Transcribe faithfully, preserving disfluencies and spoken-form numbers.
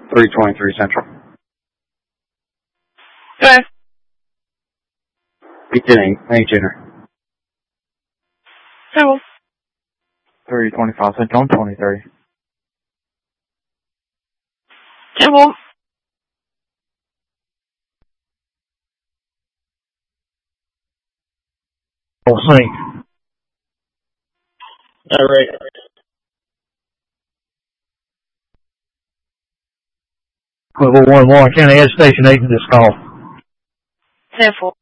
three twenty-three Central. Okay. eight ten, eight Jenner. Cool. three twenty-five Central and twenty-three. Cool. Sync. All right. Level one one, County Ed Station eight to this call. ten four.